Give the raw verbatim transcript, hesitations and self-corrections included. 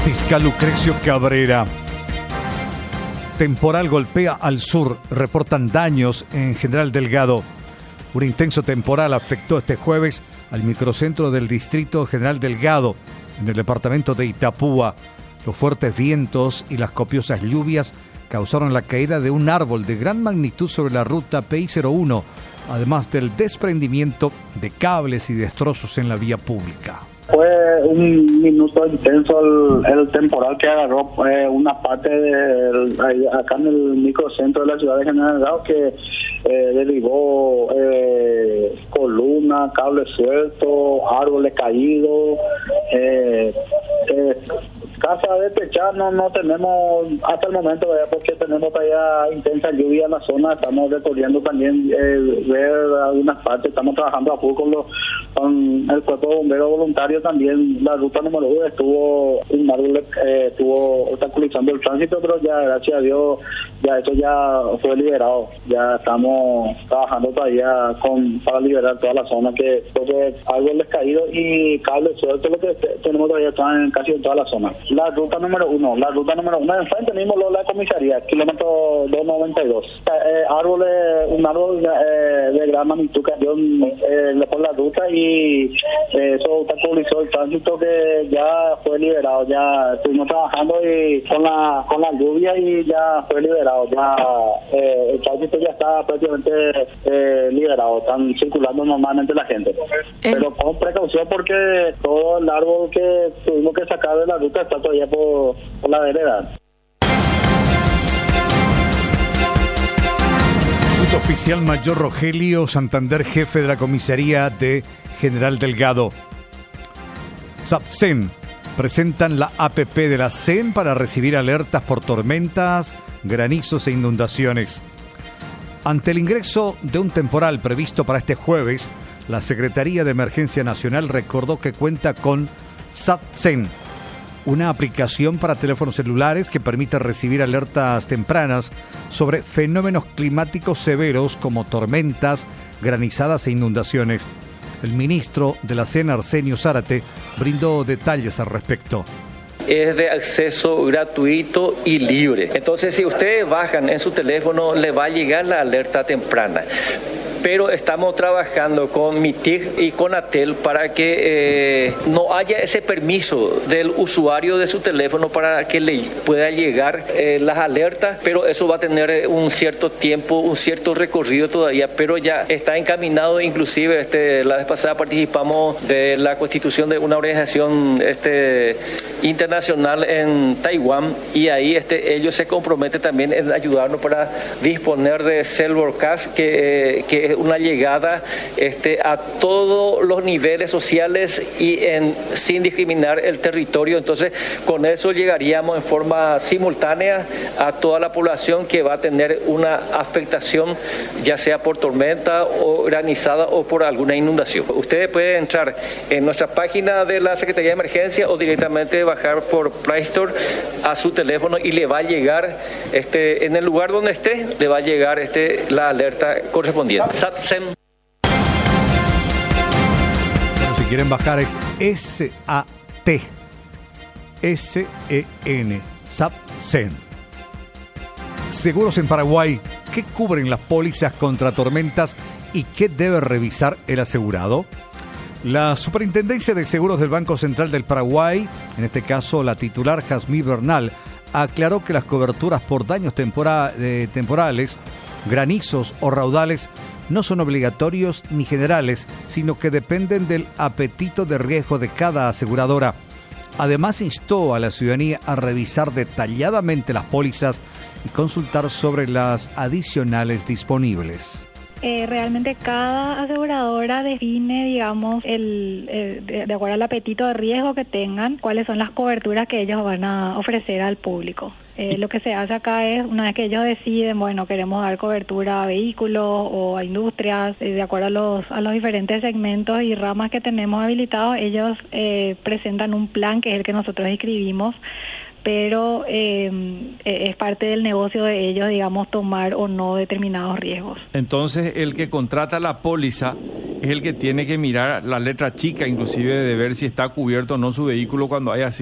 Fiscal Lucrecio Cabrera. Temporal golpea al sur. Reportan daños en General Delgado. Un intenso temporal afectó este jueves al microcentro del distrito General Delgado, en el departamento de Itapúa. Los fuertes vientos y las copiosas lluvias causaron la caída de un árbol de gran magnitud sobre la ruta P I cero uno, además del desprendimiento de cables y destrozos en la vía pública. Fue un minuto intenso el, el temporal que agarró eh, una parte de, acá en el microcentro de la ciudad de General Delgado, que eh, derribó eh, columnas, cables sueltos, árboles caídos, eh, eh, casa de techar no, no tenemos hasta el momento, ¿verdad? Porque tenemos todavía intensa lluvia en la zona. Estamos recorriendo también eh, ver algunas partes, estamos trabajando a full con, los, con el cuerpo de bomberos voluntarios. También la ruta número uno estuvo un árbol eh, estuvo obstaculizando el tránsito, pero ya gracias a Dios ya eso ya fue liberado. Ya estamos trabajando todavía con para liberar toda la zona, que porque árboles caídos y cables sueltos, lo que tenemos todavía están en casi en toda la zona. La ruta número uno, la ruta número uno, enfrente mismo lo la comisaría, kilómetro doscientos noventa y dos. Eh, árboles, un árbol eh, de gran magnitud cayó eh, por la ruta y eh, eso obstaculizó el tránsito, que ya fue liberado. Ya estuvimos trabajando y con la con la lluvia y ya fue liberado. Ya eh, el tránsito ya está prácticamente eh, liberado. Están circulando normalmente la gente, pero con precaución porque todo el árbol que tuvimos que sacar de la ruta está todavía por, por la vereda. Oficial Mayor Rogelio Santander, jefe de la comisaría de General Delgado. SAPCEN presentan la A P P de la C E N para recibir alertas por tormentas, granizos e inundaciones. Ante el ingreso de un temporal previsto para este jueves, la Secretaría de Emergencia Nacional recordó que cuenta con SAPCEN, una aplicación para teléfonos celulares que permite recibir alertas tempranas sobre fenómenos climáticos severos como tormentas, granizadas e inundaciones. El ministro de la C E N, Arsenio Zárate, brindó detalles al respecto. Es de acceso gratuito y libre. Entonces, si ustedes bajan en su teléfono, le va a llegar la alerta temprana. Pero estamos trabajando con MITIG y con ATEL para que eh, no haya ese permiso del usuario de su teléfono para que le pueda llegar eh, las alertas, pero eso va a tener un cierto tiempo, un cierto recorrido todavía, pero ya está encaminado. Inclusive este, la vez pasada participamos de la constitución de una organización este, internacional en Taiwán, y ahí este, ellos se comprometen también en ayudarnos para disponer de cell broadcast, que, eh, que una llegada este, a todos los niveles sociales y en, sin discriminar el territorio. Entonces, con eso llegaríamos en forma simultánea a toda la población que va a tener una afectación, ya sea por tormenta o granizada o por alguna inundación. Ustedes pueden entrar en nuestra página de la Secretaría de Emergencia o directamente bajar por Play Store a su teléfono y le va a llegar, este, en el lugar donde esté, le va a llegar este, la alerta correspondiente. SAPCEN. Bueno, si quieren bajar es S A T S E N, SAPCEN. Seguros en Paraguay. ¿Qué cubren las pólizas contra tormentas y qué debe revisar el asegurado? La Superintendencia de Seguros del Banco Central del Paraguay, en este caso la titular Jazmín Bernal, aclaró que las coberturas por daños tempora- eh, temporales, granizos o raudales no son obligatorios ni generales, sino que dependen del apetito de riesgo de cada aseguradora. Además, instó a la ciudadanía a revisar detalladamente las pólizas y consultar sobre las adicionales disponibles. Eh, realmente cada aseguradora define, digamos, el, el de, de acuerdo al apetito de riesgo que tengan, cuáles son las coberturas que ellos van a ofrecer al público. Eh, lo que se hace acá es, una vez que ellos deciden, bueno, queremos dar cobertura a vehículos o a industrias, eh, de acuerdo a los, a los diferentes segmentos y ramas que tenemos habilitados, ellos eh, presentan un plan que es el que nosotros escribimos, pero eh, es parte del negocio de ellos, digamos, tomar o no determinados riesgos. Entonces, el que contrata la póliza es el que tiene que mirar la letra chica, inclusive de ver si está cubierto o no su vehículo cuando hay así